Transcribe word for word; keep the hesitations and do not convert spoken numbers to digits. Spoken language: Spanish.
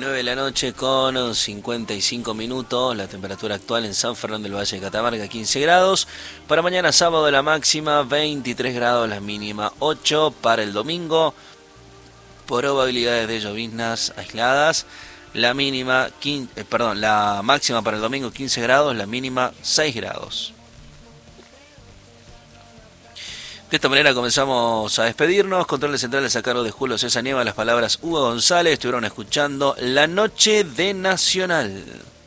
nueve de la noche con cincuenta y cinco minutos, la temperatura actual en San Fernando del Valle de Catamarca quince grados, para mañana sábado la máxima veintitrés grados, la mínima ocho, para el domingo probabilidades de lloviznas aisladas, la mínima quince, eh, perdón, la máxima para el domingo quince grados, la mínima seis grados. De esta manera comenzamos a despedirnos. Controles centrales a cargo de Julio César Nieva. Las palabras Hugo González. Estuvieron escuchando La Noche de Nacional.